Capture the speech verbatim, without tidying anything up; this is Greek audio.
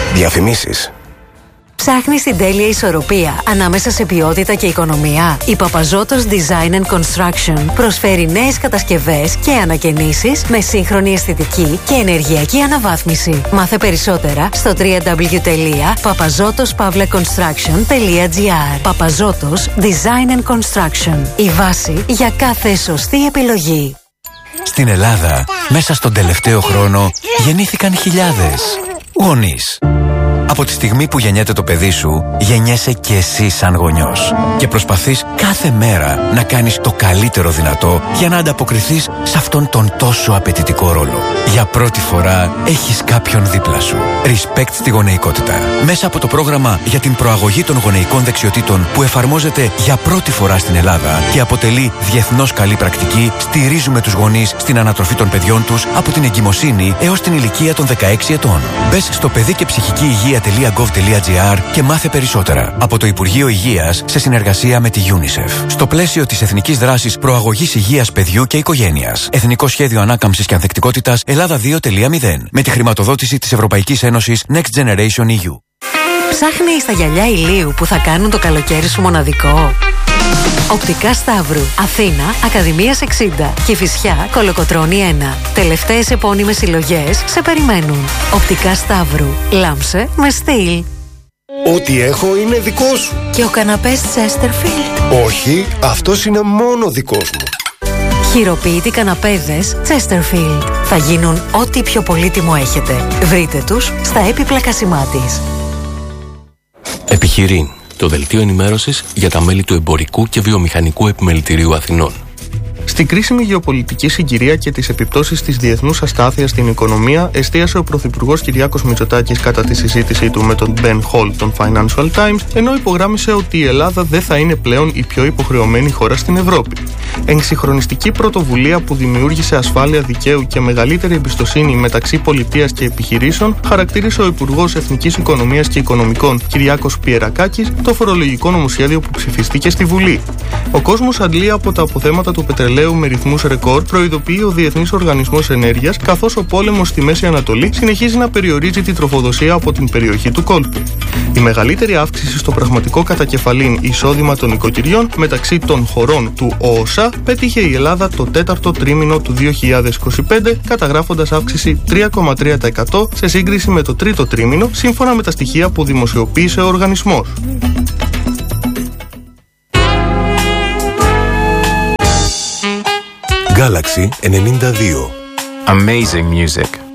Διαφημίσεις. Ψάχνεις την τέλεια ισορροπία ανάμεσα σε ποιότητα και οικονομία? Η Παπαζώτος Design and Construction προσφέρει νέες κατασκευές και ανακαινήσεις με σύγχρονη αισθητική και ενεργειακή αναβάθμιση. Μάθε περισσότερα στο double-u double-u double-u τελεία παπαζώτος παύλα κονστράκσιον τελεία τζι άρ. Παπαζώτος Design and Construction. Η βάση για κάθε σωστή επιλογή. Στην Ελλάδα, μέσα στον τελευταίο χρόνο, γεννήθηκαν χιλιάδες γονείς. Από τη στιγμή που γεννιέται το παιδί σου, γεννιέσαι και εσύ σαν γονιός. Και προσπαθείς κάθε μέρα να κάνεις το καλύτερο δυνατό για να ανταποκριθείς σε αυτόν τον τόσο απαιτητικό ρόλο. Για πρώτη φορά έχεις κάποιον δίπλα σου. Respect στη γονεϊκότητα. Μέσα από το πρόγραμμα για την προαγωγή των γονεϊκών δεξιοτήτων που εφαρμόζεται για πρώτη φορά στην Ελλάδα και αποτελεί διεθνώς καλή πρακτική, στηρίζουμε τους γονείς στην ανατροφή των παιδιών τους από την εγκυμοσύνη έως την ηλικία των δεκαέξι ετών. Μπες στο παιδί και ψυχική υγεία τελεία γκοβ τελεία τζι άρ και μάθε περισσότερα. Από το Υπουργείο Υγείας σε συνεργασία με τη UNICEF. Στο πλαίσιο της Εθνικής Δράσης Προαγωγής Υγείας Παιδιού και Οικογένειας. Εθνικό Σχέδιο Ανάκαμψης και Ανθεκτικότητας Ελλάδα δύο τελεία μηδέν. Με τη χρηματοδότηση της Ευρωπαϊκής Ένωσης Next Generation ι γιου. Ψάχνεις τα γυαλιά ηλίου που θα κάνουν το καλοκαίρι σου μοναδικό? Οπτικά Σταύρου, Αθήνα, Ακαδημίας εξήντα, Κηφισιά, Κολοκοτρώνη ένα. Τελευταίες επώνυμες συλλογές σε περιμένουν. Οπτικά Σταύρου, λάμψε με στυλ. Ό,τι έχω είναι δικό σου. Και ο καναπές Chesterfield? Όχι, αυτός είναι μόνο δικός μου. Χειροποίητοι καναπέδες Chesterfield. Θα γίνουν ό,τι πιο πολύτιμο έχετε. Βρείτε τους στα έπιπλα Κασιμάτης. Επιχειρήν, το δελτίο ενημέρωσης για τα μέλη του Εμπορικού και Βιομηχανικού Επιμελητηρίου Αθηνών. Στην κρίσιμη γεωπολιτική συγκυρία και τις επιπτώσεις της διεθνούς αστάθειας στην οικονομία, εστίασε ο Πρωθυπουργός Κυριάκος Μητσοτάκης κατά τη συζήτησή του με τον Ben Holt των Financial Times, ενώ υπογράμμισε ότι η Ελλάδα δεν θα είναι πλέον η πιο υποχρεωμένη χώρα στην Ευρώπη. Εξυγχρονιστική πρωτοβουλία που δημιούργησε ασφάλεια δικαίου και μεγαλύτερη εμπιστοσύνη μεταξύ πολιτείας και επιχειρήσεων, χαρακτήρισε ο Υπουργός Εθνικής Οικονομίας και Οικονομικών Κυριάκος Πιερακάκης το φορολογικό νομοσχέδιο που ψηφίστηκε στη Βουλή. Ο κόσμος αντλεί από τα αποθέματα του πετρελαίου με ρυθμούς ρεκόρ, προειδοποιεί ο Διεθνής Οργανισμός Ενέργειας, καθώς ο πόλεμος στη Μέση Ανατολή συνεχίζει να περιορίζει τη τροφοδοσία από την περιοχή του κόλπου. Η μεγαλύτερη αύξηση στο πραγματικό κατακεφαλήν εισόδημα των οικοκυριών μεταξύ των χωρών του ΟΟΣΑ πέτυχε η Ελλάδα το τέταρτο τρίμηνο του δύο χιλιάδες είκοσι πέντε, καταγράφοντας αύξηση τρία κόμμα τρία τοις εκατό σε σύγκριση με το τρίτο τρίμηνο, σύμφωνα με τα στοιχεία που δημοσιοποίησε ο οργανισμός. Galaxy ενενήντα δύο. Amazing music.